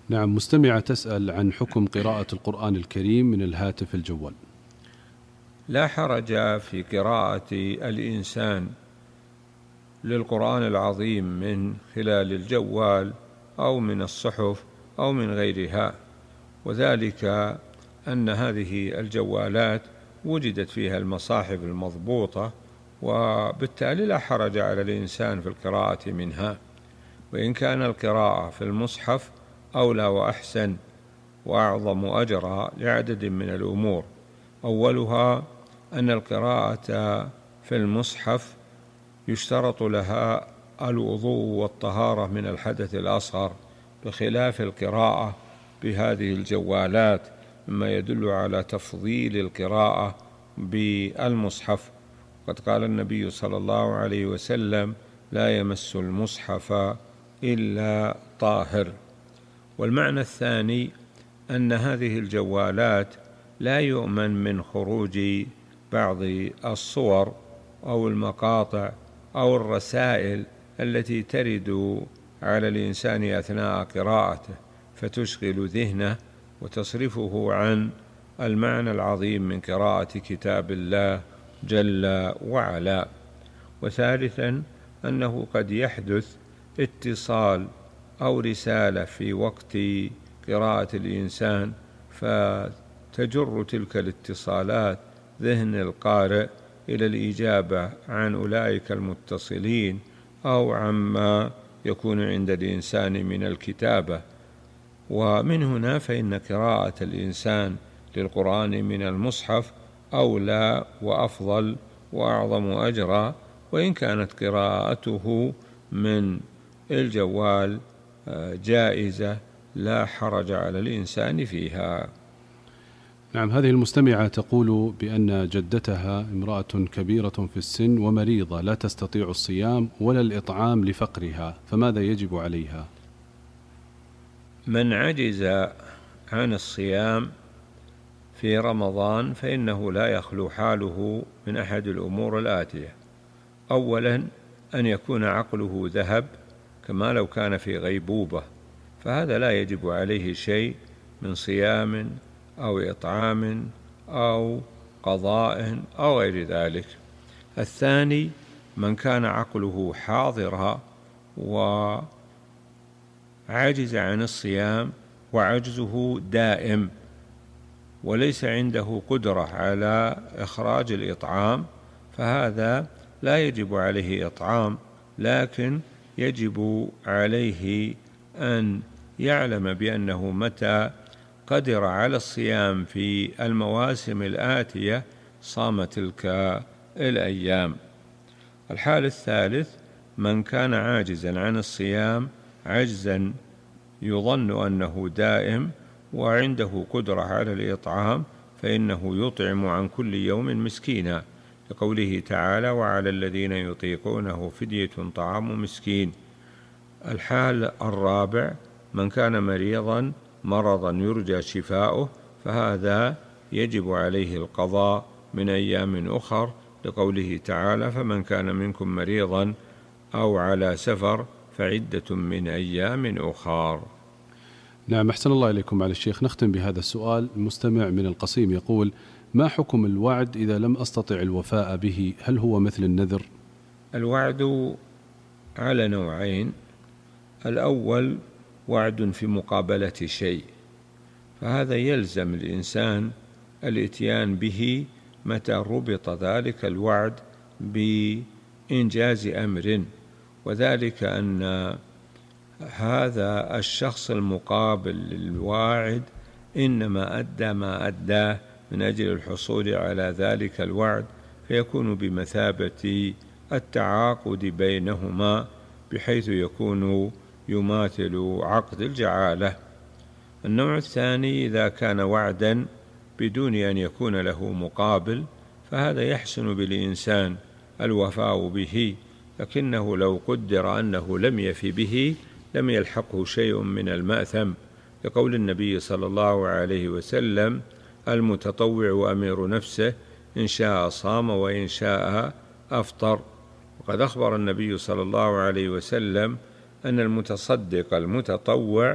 نعم، مستمعة تسأل عن حكم قراءة القرآن الكريم من الهاتف الجوال. لا حرج في قراءة الإنسان للقرآن العظيم من خلال الجوال أو من الصحف أو من غيرها، وذلك أن هذه الجوالات وجدت فيها المصاحف المضبوطة، وبالتالي لا حرج على الإنسان في القراءة منها. وإن كان القراءة في المصحف أولى وأحسن وأعظم أجرا لعدد من الأمور. أولها أن القراءة في المصحف يشترط لها الوضوء والطهارة من الحدث الأصغر، بخلاف القراءة بهذه الجوالات، مما يدل على تفضيل القراءة بالمصحف. قد قال النبي صلى الله عليه وسلم: لا يمس المصحف إلا طاهر. والمعنى الثاني أن هذه الجوالات لا يؤمن من خروج بعض الصور أو المقاطع أو الرسائل التي ترد على الإنسان أثناء قراءته، فتشغل ذهنه وتصرفه عن المعنى العظيم من قراءة كتاب الله جل وعلا. وثالثا أنه قد يحدث اتصال أو رسالة في وقت قراءة الإنسان، فتجر تلك الاتصالات ذهن القارئ إلى الإجابة عن أولئك المتصلين أو عما يكون عند الإنسان من الكتابة. ومن هنا فإن قراءة الإنسان للقرآن من المصحف أولى وأفضل وأعظم أجرا، وإن كانت قراءته من الجوال جائزة لا حرج على الإنسان فيها. نعم، هذه المستمعة تقول بأن جدتها امرأة كبيرة في السن ومريضة لا تستطيع الصيام ولا الإطعام لفقرها، فماذا يجب عليها؟ من عجز عن الصيام في رمضان فإنه لا يخلو حاله من أحد الأمور الآتية: أولا أن يكون عقله ذهب كما لو كان في غيبوبة، فهذا لا يجب عليه شيء من صيام أو إطعام أو قضاء أو غير ذلك. الثاني من كان عقله حاضرا وعجز عن الصيام وعجزه دائم وليس عنده قدرة على إخراج الإطعام، فهذا لا يجب عليه إطعام، لكن يجب عليه أن يعلم بأنه متى قدر على الصيام في المواسم الآتية صام تلك الأيام. الحال الثالث من كان عاجزا عن الصيام عجزا يظن أنه دائم وعنده قدرة على الإطعام، فإنه يطعم عن كل يوم مسكينا، لقوله تعالى: وعلى الذين يطيقونه فدية طعام مسكين. الحال الرابع من كان مرضا يرجى شفاؤه، فهذا يجب عليه القضاء من أيام أخر، لقوله تعالى: فمن كان منكم مريضا أو على سفر فعدة من أيام أخر. نعم، أحسن الله إليكم على الشيخ. نختم بهذا السؤال. المستمع من القصيم يقول: ما حكم الوعد إذا لم أستطع الوفاء به؟ هل هو مثل النذر؟ الوعد على نوعين: الأول وعد في مقابلة شيء، فهذا يلزم الإنسان الإتيان به متى ربط ذلك الوعد بإنجاز أمر، وذلك أن هذا الشخص المقابل للواعد إنما أدى ما أداه من أجل الحصول على ذلك الوعد، فيكون بمثابة التعاقد بينهما، بحيث يكون يماثل عقد الجعالة. النوع الثاني إذا كان وعدا بدون أن يكون له مقابل، فهذا يحسن بالإنسان الوفاء به، لكنه لو قدر أنه لم يفي به لم يلحقه شيء من المأثم، لقول النبي صلى الله عليه وسلم: المتطوع أمير نفسه، إن شاء صام وإن شاء أفطر. وقد أخبر النبي صلى الله عليه وسلم أن المتصدق المتطوع